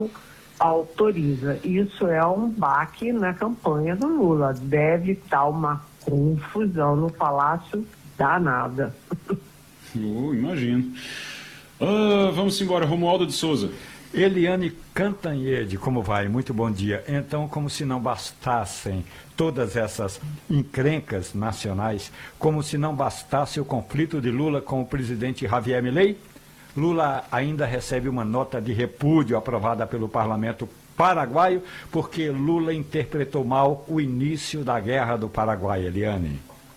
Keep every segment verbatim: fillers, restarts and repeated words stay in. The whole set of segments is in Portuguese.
autoriza. Isso é um baque na campanha do Lula. Deve estar uma confusão no Palácio danada. Oh, imagino. Ah, vamos embora, Romualdo de Souza. Eliane Cantanhede, como vai? Muito bom dia. Então, como se não bastassem todas essas encrencas nacionais, como se não bastasse o conflito de Lula com o presidente Javier Milei, Lula ainda recebe uma nota de repúdio aprovada pelo parlamento paraguaio, porque Lula interpretou mal o início da guerra do Paraguai, Eliane.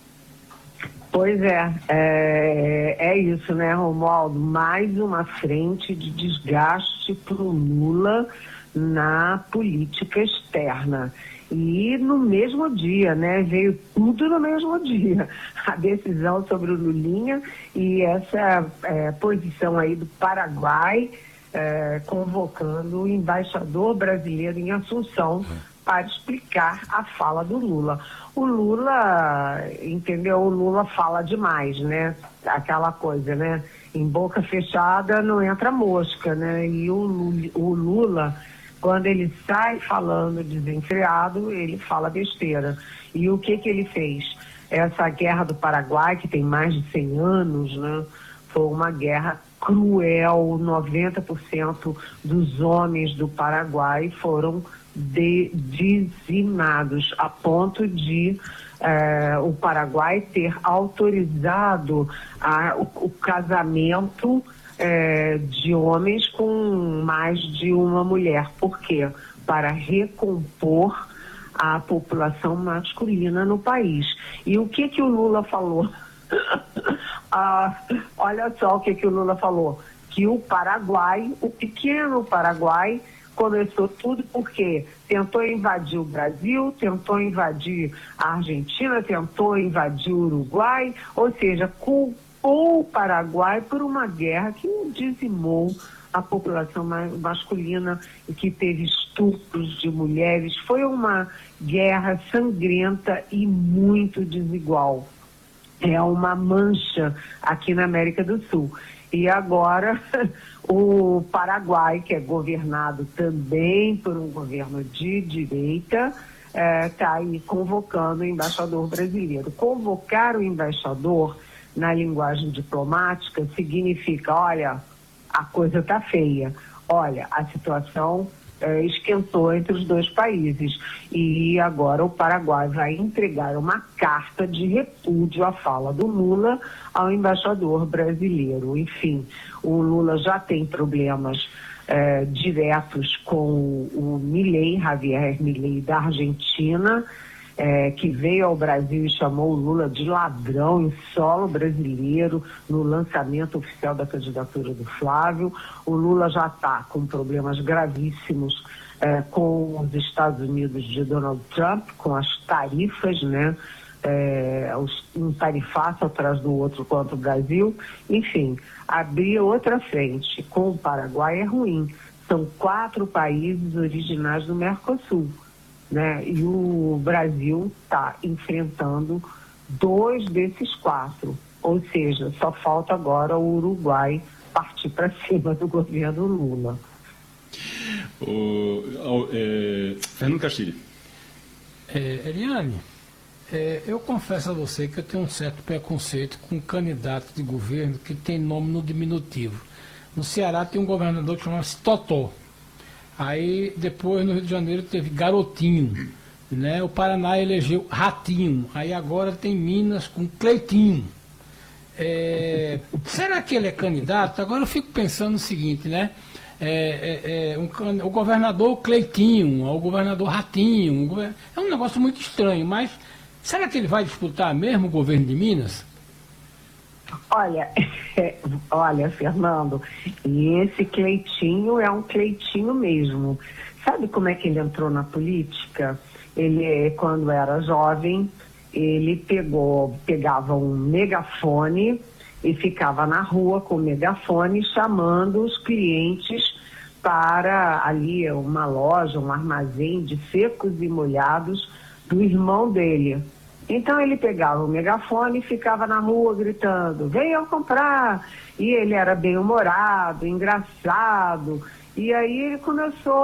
Pois é, é, é isso, né, Romualdo? Mais uma frente de desgaste para o Lula na política externa. E no mesmo dia, né, veio tudo no mesmo dia. A decisão sobre o Lulinha e essa é, posição aí do Paraguai é, convocando o embaixador brasileiro em Assunção para explicar a fala do Lula. O Lula, entendeu? O Lula fala demais, né? Aquela coisa, né? Em boca fechada não entra mosca, né? E o Lula, o Lula, quando ele sai falando desenfreado, ele fala besteira. E o que que ele fez? Essa guerra do Paraguai, que tem mais de cem anos, né? Foi uma guerra cruel. noventa por cento dos homens do Paraguai foram de, dizimados, a ponto de eh, o Paraguai ter autorizado a, o, o casamento eh, de homens com mais de uma mulher. Por quê? Para recompor a população masculina no país. E o que que o Lula falou? ah, olha só o que que o Lula falou, que o Paraguai, o pequeno Paraguai, começou tudo porque tentou invadir o Brasil, tentou invadir a Argentina, tentou invadir o Uruguai, ou seja, culpou o Paraguai por uma guerra que dizimou a população masculina e que teve estupros de mulheres. Foi uma guerra sangrenta e muito desigual. É uma mancha aqui na América do Sul. E agora o Paraguai, que é governado também por um governo de direita, está aí convocando o embaixador brasileiro. Convocar o embaixador na linguagem diplomática significa, olha, a coisa está feia, olha, a situação é, esquentou entre os dois países e agora o Paraguai vai entregar uma carta de repúdio à fala do Lula ao embaixador brasileiro. Enfim, o Lula já tem problemas é, diretos com o, o Milei, Javier Milei da Argentina, É, que veio ao Brasil e chamou o Lula de ladrão em solo brasileiro no lançamento oficial da candidatura do Flávio. O Lula já está com problemas gravíssimos é, com os Estados Unidos de Donald Trump, com as tarifas, né? É, os, um tarifaço atrás do outro contra o Brasil. Enfim, abrir outra frente com o Paraguai é ruim. São quatro países originais do Mercosul. Né? E o Brasil está enfrentando dois desses quatro, ou seja, só falta agora o Uruguai partir para cima do governo Lula. O, o, é, Fernando Castilho. É, Eliane, é, eu confesso a você que eu tenho um certo preconceito com candidato de governo que tem nome no diminutivo. No Ceará tem um governador que chama-se Totó. Aí, depois, no Rio de Janeiro, teve Garotinho, né? O Paraná elegeu Ratinho. Aí, agora tem Minas com Cleitinho. É, será que ele é candidato? Agora eu fico pensando o seguinte, né? É, é, é, um, o governador Cleitinho, o governador Ratinho. Um govern... É um negócio muito estranho, mas será que ele vai disputar mesmo o governo de Minas? Olha, olha, Fernando, e esse Cleitinho é um Cleitinho mesmo. Sabe como é que ele entrou na política? Ele, quando era jovem, ele pegou, pegava um megafone e ficava na rua com o megafone chamando os clientes para ali uma loja, um armazém de secos e molhados do irmão dele. Então ele pegava o megafone e ficava na rua gritando, venham comprar. E ele era bem-humorado, engraçado E aí ele começou